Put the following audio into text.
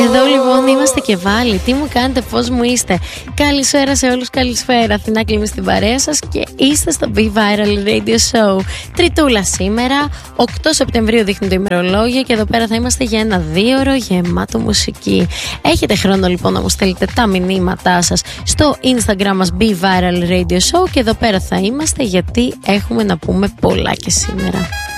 Εδώ λοιπόν είμαστε και βάλει. Τι μου κάνετε, πώς μου είστε? Καλησπέρα σε όλους, καλησπέρα. Αθηνά Κλίμη στην παρέα σας και είστε στο Be Viral Radio Show. Τριτούλα σήμερα, 8 Σεπτεμβρίου δείχνει το ημερολόγιο και εδώ πέρα θα είμαστε για ένα 2ωρο γεμάτο μουσική. Έχετε χρόνο λοιπόν να μου στέλνετε τα μηνύματά σας στο Instagram μας Be Viral Radio Show και εδώ πέρα θα είμαστε γιατί έχουμε να πούμε πολλά και σήμερα.